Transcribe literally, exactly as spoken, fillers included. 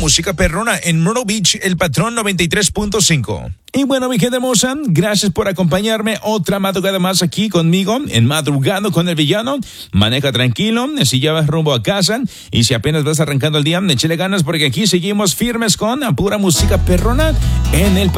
música perrona en Myrtle Beach, El Patrón noventa y tres punto cinco. Y bueno, mi gente hermosa, gracias por acompañarme otra madrugada más aquí conmigo en Madrugando con el Villano. Maneja tranquilo, si ya vas rumbo a casa y si apenas vas arrancando el día, échale ganas porque aquí seguimos firmes con pura música perrona en el